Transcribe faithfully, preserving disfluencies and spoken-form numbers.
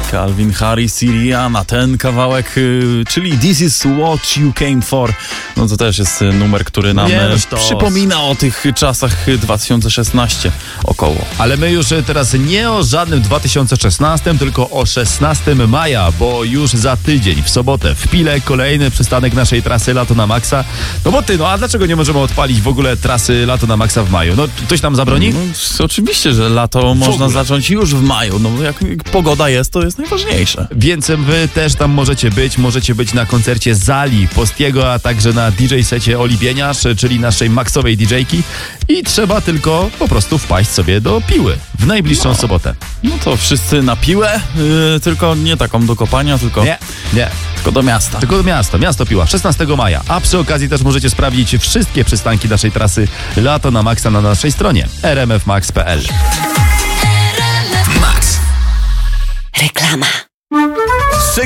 Calvin Harris i Rihanna, ten kawałek, czyli This is what you came for. No to też jest numer, który nam przypomina o tych czasach dwa tysiące szesnastym około. Ale my już teraz nie o żadnym dwa tysiące szesnastym, tylko o szesnastego maja, bo już za tydzień, w sobotę, w Pile, kolejny przystanek naszej trasy Lato na Maxa. No bo ty, no a dlaczego nie możemy odpalić w ogóle trasy Lato na Maxa w maju? No ktoś nam zabroni? No, oczywiście, że lato można zacząć już w maju. No jak pogoda jest, to jest najważniejsze. Więc wy też tam możecie być. Możecie być na koncercie Zali Postiego, a także na D J secie Oli Bieniasz, czyli naszej maksowej D J-ki. I trzeba tylko po prostu wpaść sobie do Piły w najbliższą no. sobotę. No to wszyscy na Piłę, yy, tylko nie taką do kopania, tylko, nie, nie. tylko do miasta. Tylko do miasta, miasto Piła, szesnastego maja. A przy okazji też możecie sprawdzić wszystkie przystanki naszej trasy Lato na Maxa na naszej stronie r m f max kropka p l. Max. Reklama.